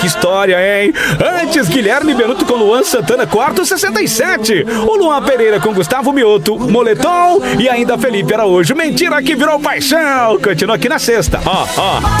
história, hein? Antes, Guilherme Benuto com Luan Santana, quarto, 67. O Luan Pereira com Gustavo Mioto, Moletom. E ainda Felipe Araújo, Mentira que virou paixão. Continua aqui na sexta. Ó.